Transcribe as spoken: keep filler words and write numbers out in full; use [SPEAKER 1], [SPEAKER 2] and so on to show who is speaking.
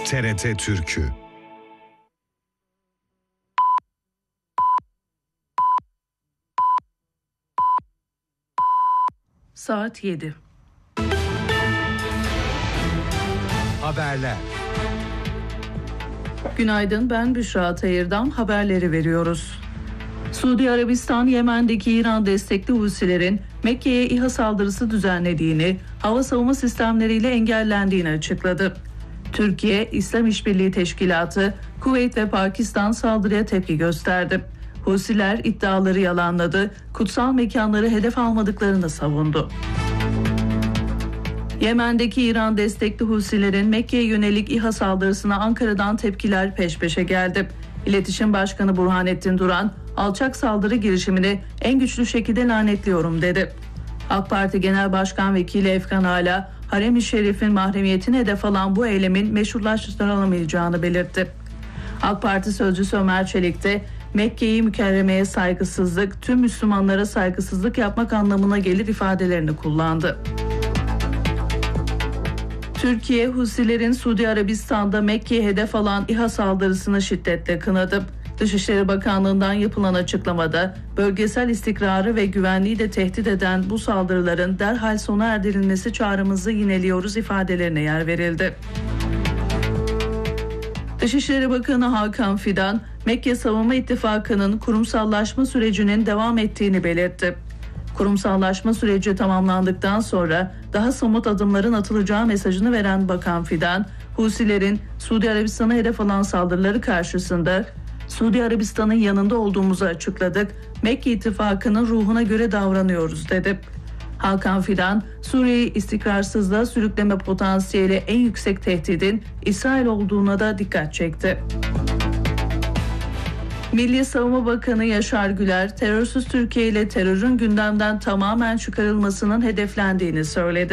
[SPEAKER 1] T R T Türkü.
[SPEAKER 2] Saat yedi.
[SPEAKER 1] Haberler.
[SPEAKER 2] Günaydın, ben Büşra Tayır'dan haberleri veriyoruz. Suudi Arabistan, Yemen'deki İran destekli Husilerin Mekke'ye İHA saldırısı düzenlediğini, hava savunma sistemleriyle engellendiğini açıkladı. Türkiye, İslam İşbirliği Teşkilatı, Kuveyt ve Pakistan saldırıya tepki gösterdi. Husiler iddiaları yalanladı, kutsal mekanları hedef almadıklarını savundu. Yemen'deki İran destekli Husilerin Mekke'ye yönelik İHA saldırısına Ankara'dan tepkiler peş peşe geldi. İletişim Başkanı Burhanettin Duran, alçak saldırı girişimini en güçlü şekilde lanetliyorum dedi. AK Parti Genel Başkan Vekili Efkan Ala, Harem-i Şerif'in mahremiyetine hedef alan bu eylemin meşrulaştırılamayacağını belirtti. AK Parti Sözcüsü Ömer Çelik de Mekke'yi mükerremeye saygısızlık, tüm Müslümanlara saygısızlık yapmak anlamına gelir ifadelerini kullandı. Türkiye, Husilerin Suudi Arabistan'da Mekke'ye hedef alan İHA saldırısını şiddetle kınadı. Dışişleri Bakanlığı'ndan yapılan açıklamada bölgesel istikrarı ve güvenliği de tehdit eden bu saldırıların derhal sona erdirilmesi çağrımızı yineliyoruz ifadelerine yer verildi. Dışişleri Bakanı Hakan Fidan, Mekke Savunma İttifakı'nın kurumsallaşma sürecinin devam ettiğini belirtti. Kurumsallaşma süreci tamamlandıktan sonra daha somut adımların atılacağı mesajını veren Bakan Fidan, Husilerin Suudi Arabistan'a hedef alan saldırıları karşısında Suudi Arabistan'ın yanında olduğumuzu açıkladık, Mekke İttifakı'nın ruhuna göre davranıyoruz dedi. Hakan Fidan, Suriye'yi istikrarsızlığa sürükleme potansiyeli en yüksek tehdidin İsrail olduğuna da dikkat çekti. Milli Savunma Bakanı Yaşar Güler, terörsüz Türkiye ile terörün gündemden tamamen çıkarılmasının hedeflendiğini söyledi.